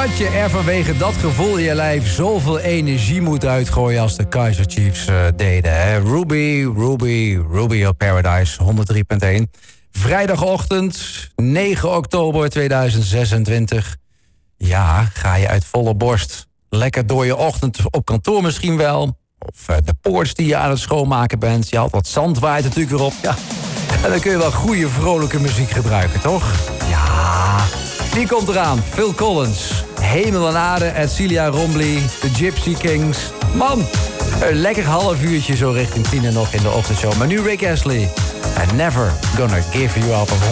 Dat je er vanwege dat gevoel in je lijf zoveel energie moet uitgooien als de Kaiser Chiefs deden. Hè? Ruby, Ruby, Ruby of Paradise, 103.1. Vrijdagochtend, 9 oktober 2026. Ja, ga je uit volle borst. Lekker door je ochtend op kantoor misschien wel. Of de poorts die je aan het schoonmaken bent. Je had wat zand waait natuurlijk weer op. Ja. En dan kun je wel goede vrolijke muziek gebruiken, toch? Ja, die komt eraan. Phil Collins, Hemel en Aarde, Edcilia Rombly, The Gypsy Kings. Man, een lekker half uurtje zo richting 10 nog in de ochtendshow. Maar nu Rick Astley. And Never Gonna Give You Up.